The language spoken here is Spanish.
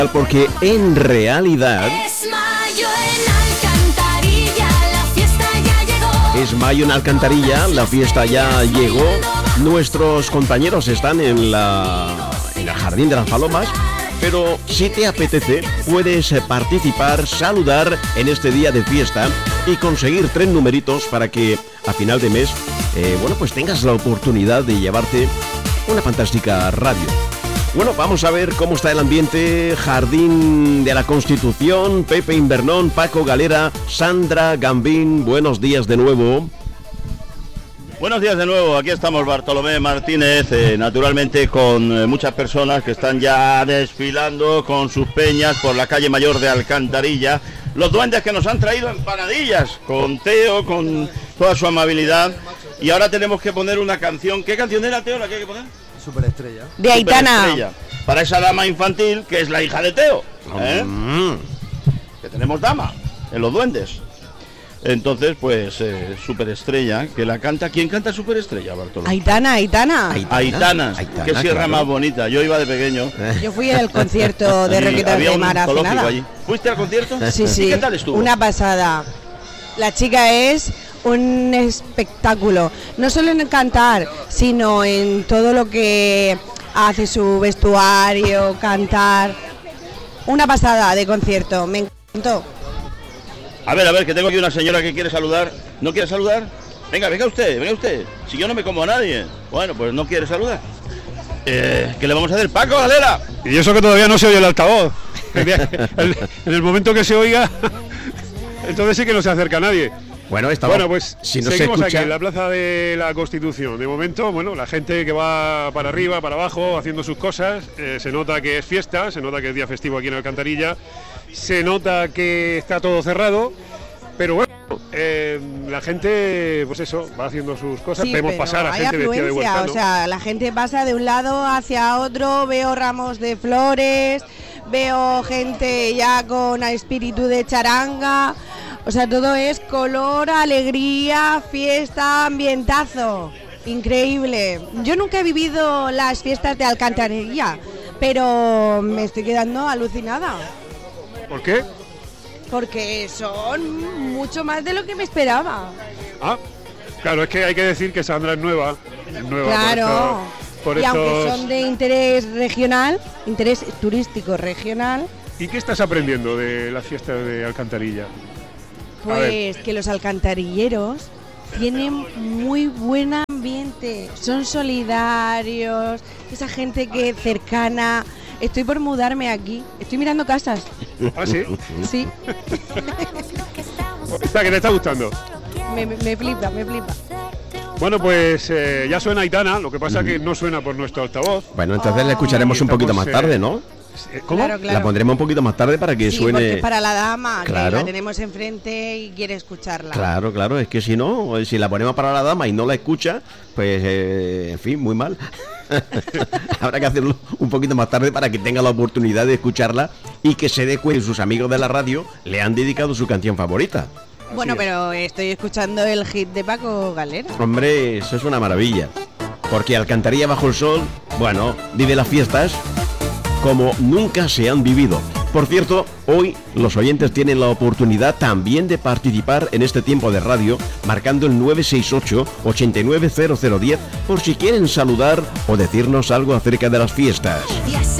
porque en realidad Es mayo en Alcantarilla, la fiesta ya llegó. es mayo en Alcantarilla, la fiesta ya llegó. Nuestros compañeros están en el Jardín de las Palomas, pero si te apetece puedes participar, saludar en este día de fiesta y conseguir 3 numeritos para que a final de mes pues tengas la oportunidad de llevarte una fantástica radio. Bueno, vamos a ver cómo está el ambiente. Jardín de la Constitución, Pepe Invernón, Paco Galera, Sandra Gambín, buenos días de nuevo. Buenos días de nuevo, aquí estamos Bartolomé Martínez, naturalmente con muchas personas que están ya desfilando con sus peñas por la calle Mayor de Alcantarilla. Los duendes que nos han traído empanadillas, con Teo, con toda su amabilidad. Y ahora tenemos que poner una canción. ¿Qué canción era, Teo, la que hay que poner? Superestrella. De Aitana. Superestrella. Para esa dama infantil que es la hija de Teo, que tenemos dama en los duendes. Entonces, pues, Superestrella, que la canta. ¿Quién canta Superestrella, Bartolomé? Aitana. Aitana, qué sierra claro. más bonita. Yo iba de pequeño. Yo fui al concierto de Y Roquitas había de un Mar hace zoológico nada. allí. ¿Fuiste al concierto? Sí. ¿Y qué tal estuvo? Una pasada. La chica es un espectáculo, no solo en cantar, sino en todo lo que hace, su vestuario, cantar. Una pasada de concierto, me encantó. A ver, que tengo aquí una señora que quiere saludar. ¿No quiere saludar? Venga usted. Si yo no me como a nadie. Bueno, pues no quiere saludar. ¿Qué le vamos a hacer? ¡Paco Galera! Y eso que todavía no se oye el altavoz. En el momento que se oiga, entonces sí que no se acerca a nadie. Bueno, pues si no se seguimos escucha aquí en la Plaza de la Constitución. De momento, la gente que va para arriba, para abajo, haciendo sus cosas, se nota que es fiesta, se nota que es día festivo aquí en Alcantarilla, se nota que está todo cerrado, pero bueno, la gente, pues eso, va haciendo sus cosas. Sí, vemos pero pasar a hay gente vestida de afluencia, huercano. o sea, la gente pasa de un lado hacia otro, veo ramos de flores, veo gente ya con espíritu de charanga. O sea, todo es color, alegría, fiesta, ambientazo. Increíble. Yo nunca he vivido las fiestas de Alcantarilla, pero me estoy quedando alucinada. ¿Por qué? Porque son mucho más de lo que me esperaba. Claro, es que hay que decir que Sandra es nueva. Claro. por Y aunque estos... son de interés regional, interés turístico regional, ¿Y qué estás aprendiendo de las fiestas de Alcantarilla? pues que los alcantarilleros tienen muy buen ambiente, son solidarios, esa gente que cercana. Estoy por mudarme aquí, estoy mirando casas. ¿Ah, sí? Sí, ¿Está que te está gustando? me flipa. Bueno, pues ya suena Aitana, lo que pasa que no suena por nuestro altavoz. Bueno, entonces la escucharemos un poquito más tarde, ¿no? ¿Cómo? Claro. La pondremos un poquito más tarde para que Sí, suene. porque es para la dama, Claro. que la tenemos enfrente y quiere escucharla. Claro, es que si no, si la ponemos para la dama y no la escucha, pues en fin, muy mal. Habrá que hacerlo un poquito más tarde para que tenga la oportunidad de escucharla y que se dé cuenta que sus amigos de la radio le han dedicado su canción favorita. Bueno, pero estoy escuchando el hit de Paco Galera. Hombre, eso es una maravilla. Porque Alcantarilla bajo el sol, bueno, vive las fiestas como nunca se han vivido. Por cierto, hoy los oyentes tienen la oportunidad también de participar en este tiempo de radio, marcando el 968-890010 por si quieren saludar o decirnos algo acerca de las fiestas. Ya se